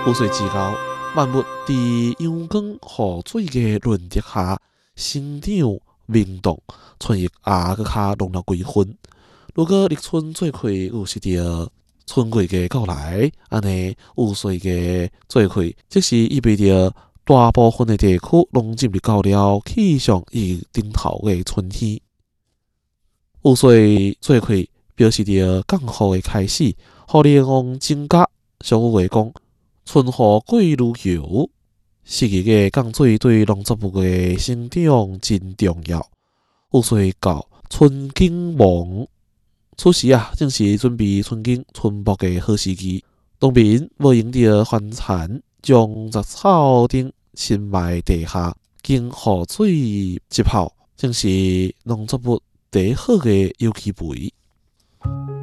雨水之后，万物在阳光雨水的润泽下生长明动，春意也搁较浓了几分。如果立春做开有识着春季的到来，安尼雨水的做开，即是意味着大部分的地区拢进入到了气象与顶头的春天。雨水做开表示着降雨的开始，互能量增加。俗语话讲，春雨过如油，适宜的降水对农作物的生长真重要。雨水到春景忙，此时正是准备春景春牧的好时机。农民要用着帆船，将杂草顶深埋地下，经雨水浸泡，正是农作物第好的有机肥。